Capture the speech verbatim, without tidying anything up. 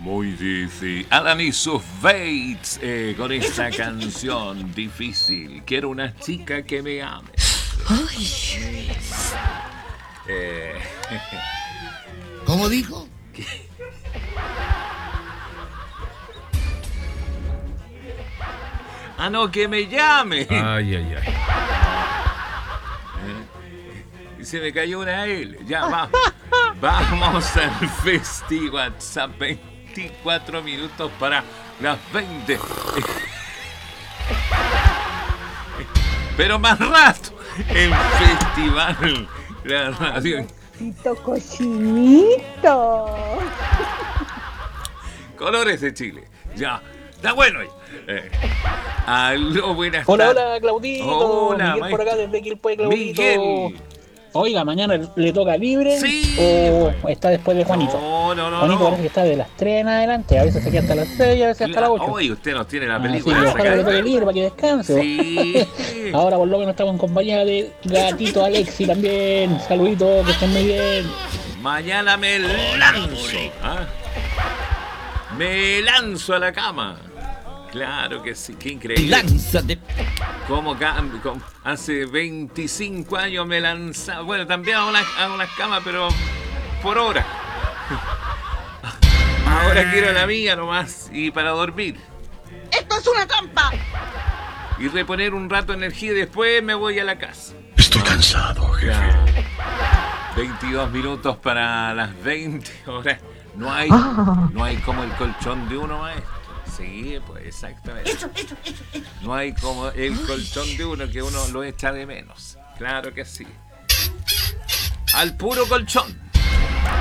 Muy difícil. Alanis of Fates eh, con esta canción difícil. Quiero una chica que me ame. Ay. Eh, ¿Cómo dijo? ah, no, que me llame. Ay, ay, ay. Y se me cayó una L. Ya, va. Vamos al Festi WhatsApp. veinticuatro minutos para las veinte. Pero más rato. El festival. La radio. Cochinito, cochinito. Colores de Chile. Ya. Está bueno. Eh. Aló, buenas Hola, tardes. hola, Claudito. Hola, Miguel maestro. por acá desde Quilpué, Claudito. Miguel. Oiga, mañana le toca libre Sí. o está después de Juanito. No, no, no. Juanito no. parece que está de las tres en adelante. A veces se queda hasta las seis, a veces hasta las ocho. Hoy usted nos tiene la Así que película. ojalá que le sacada. toque libre para que descanse. Sí. Ahora por lo menos estamos en compañía de Gatito Alexi también. Saluditos, que estén muy bien. Mañana me lanzo. ¿Ah? Me lanzo a la cama. Claro que sí, qué increíble. Lánzate. Como hace veinticinco años me lanzaba. Bueno, también hago unas, hago unas camas, pero por hora. Ahora quiero la mía nomás y para dormir. ¡Esto es una trampa! Y reponer un rato de energía y después me voy a la casa. Estoy cansado, jefe. Ya. veintidós minutos para las veinte horas. No hay, no hay como el colchón de uno, maestro. Sí, pues exactamente. No hay como el colchón de uno que uno lo echa de menos. Claro que sí. Al puro colchón.